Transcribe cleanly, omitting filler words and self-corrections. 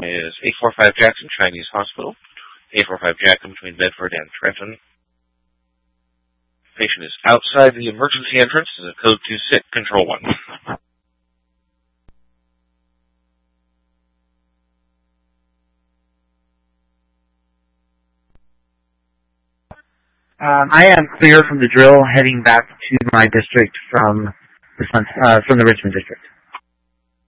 is 845 Jackson Chinese Hospital. 845 Jackson between Bedford and Trenton. Patient is outside the emergency entrance. This is a code 2 sit, control 1. I am clear from the drill heading back to my district from the Richmond district.